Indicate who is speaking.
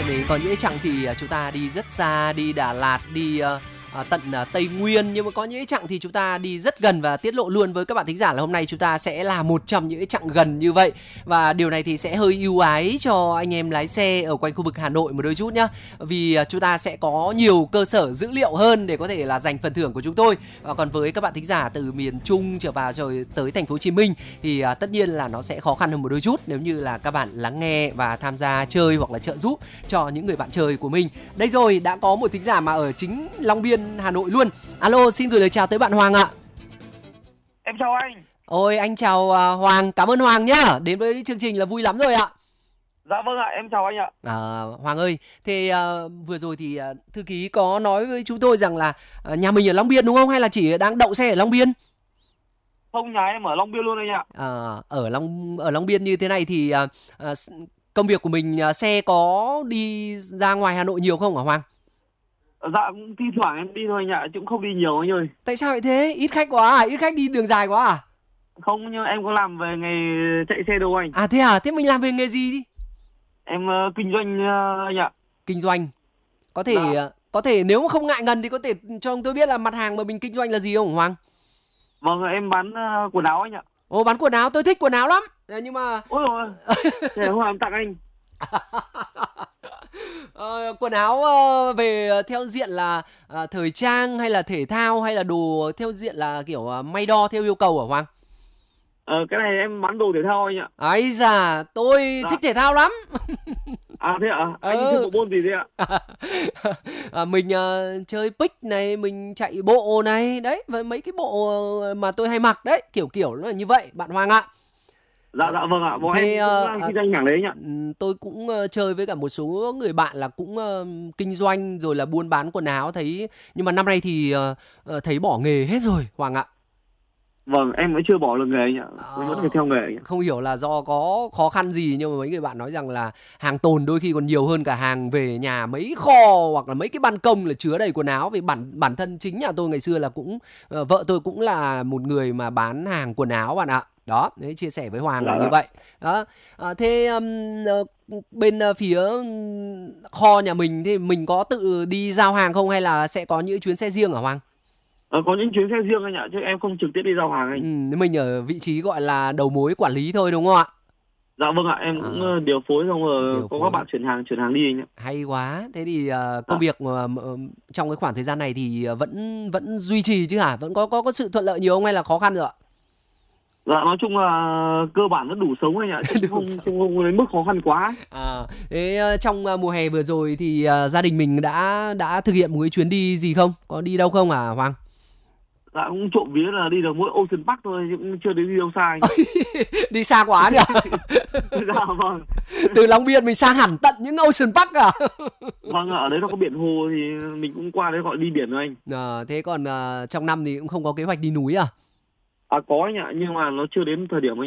Speaker 1: Có những chặng thì chúng ta đi rất xa, đi Đà Lạt, đi tận Tây Nguyên, nhưng mà có những chặng thì chúng ta đi rất gần, và tiết lộ luôn với các bạn thính giả là hôm nay chúng ta sẽ là một trong những chặng gần như vậy. Và điều này thì sẽ hơi ưu ái cho anh em lái xe ở quanh khu vực Hà Nội một đôi chút nhá, vì chúng ta sẽ có nhiều cơ sở dữ liệu hơn để có thể là giành phần thưởng của chúng tôi. Và còn với các bạn thính giả từ miền Trung trở vào rồi tới thành phố Hồ Chí Minh thì tất nhiên là nó sẽ khó khăn hơn một đôi chút nếu như là các bạn lắng nghe và tham gia chơi hoặc là trợ giúp cho những người bạn chơi của mình. Đây rồi, đã có một thính giả mà ở chính Long Biên, Hà Nội luôn. Alo, xin gửi lời chào tới bạn Hoàng ạ.
Speaker 2: Em chào anh.
Speaker 1: Ôi, anh chào Hoàng, cảm ơn Hoàng nhá. Đến với chương trình là vui lắm rồi ạ.
Speaker 2: Dạ vâng ạ, em chào anh ạ.
Speaker 1: Hoàng ơi, thế vừa rồi thì thư ký có nói với chúng tôi rằng là nhà mình ở Long Biên đúng không? Hay là chỉ đang đậu xe ở Long Biên?
Speaker 2: Không, nhà em ở Long Biên luôn anh ạ.
Speaker 1: Ở Long Biên như thế này thì công việc của mình xe có đi ra ngoài Hà Nội nhiều không hả Hoàng?
Speaker 2: Dạ, cũng thi thoảng em đi thôi anh ạ, chứ cũng không đi nhiều anh ơi.
Speaker 1: Tại sao vậy thế? Ít khách quá à? Ít khách đi đường dài quá à?
Speaker 2: Không, nhưng em có làm về nghề chạy xe đâu anh.
Speaker 1: À thế à? Thế mình làm về nghề gì đi?
Speaker 2: Em kinh doanh anh ạ.
Speaker 1: Kinh doanh. Có thể nếu mà không ngại ngần thì có thể cho ông tôi biết là mặt hàng mà mình kinh doanh là gì không Hoàng?
Speaker 2: Vâng, em bán quần áo anh ạ.
Speaker 1: Ồ, bán quần áo, tôi thích quần áo lắm. Nhưng mà
Speaker 2: ôi rồi, thế hôm em tặng anh.
Speaker 1: Quần áo về theo diện là thời trang hay là thể thao, hay là đồ theo diện là kiểu may đo theo yêu cầu hả Hoàng?
Speaker 2: Cái này em bán đồ thể thao anh ạ.
Speaker 1: Ấy da, tôi thích thể thao lắm.
Speaker 2: À thế ạ? Anh chơi bộ môn gì thế ạ?
Speaker 1: Mình chơi pick này, mình chạy bộ này, đấy, với mấy cái bộ mà tôi hay mặc đấy, kiểu nó là như vậy, bạn Hoàng ạ.
Speaker 2: Dạ vâng ạ, bọn em cũng kinh doanh hàng đấy anh ạ.
Speaker 1: Tôi cũng chơi với cả một số người bạn là cũng kinh doanh rồi là buôn bán quần áo, thấy nhưng mà năm nay thì thấy bỏ nghề hết rồi Hoàng ạ.
Speaker 2: Vâng, em vẫn chưa bỏ được nghề anh ạ. Em vẫn phải theo nghề anh ạ.
Speaker 1: Không hiểu là do có khó khăn gì, nhưng mà mấy người bạn nói rằng là hàng tồn đôi khi còn nhiều hơn cả hàng về nhà, mấy kho hoặc là mấy cái ban công là chứa đầy quần áo. Vì bản thân chính nhà tôi ngày xưa là cũng vợ tôi cũng là một người mà bán hàng quần áo bạn ạ. Đó, đấy, chia sẻ với Hoàng là như vậy. Đó. Thế bên phía kho nhà mình thì mình có tự đi giao hàng không, hay là sẽ có những chuyến xe riêng hả Hoàng?
Speaker 2: Có những chuyến xe riêng anh ạ, chứ em không trực tiếp đi giao hàng anh.
Speaker 1: Mình ở vị trí gọi là đầu mối quản lý thôi đúng không ạ?
Speaker 2: Dạ vâng ạ, em cũng điều phối xong rồi có các bạn chuyển hàng đi anh ạ.
Speaker 1: Hay quá. Thế thì công việc trong cái khoảng thời gian này thì vẫn duy trì chứ hả? Vẫn có sự thuận lợi nhiều không hay là khó khăn rồi ạ?
Speaker 2: Dạ, nói chung là cơ bản nó đủ sống anh ạ, chứ không đến mức khó khăn quá.
Speaker 1: Thế trong mùa hè vừa rồi thì gia đình mình đã thực hiện một cái chuyến đi gì không? Có đi đâu không hả Hoàng?
Speaker 2: Dạ, cũng trộm vía là đi được mỗi Ocean Park thôi, chứ cũng chưa đến đi đâu xa anh.
Speaker 1: Đi xa quá nhỉ?
Speaker 2: Dạ vâng.
Speaker 1: Từ Long Biên mình sang hẳn tận những Ocean Park à?
Speaker 2: Vâng, ở đấy nó có biển hồ thì mình cũng qua đấy gọi đi biển thôi anh.
Speaker 1: Thế còn trong năm thì cũng không có kế hoạch đi núi à?
Speaker 2: Có anh ạ, nhưng mà nó chưa đến thời điểm anh.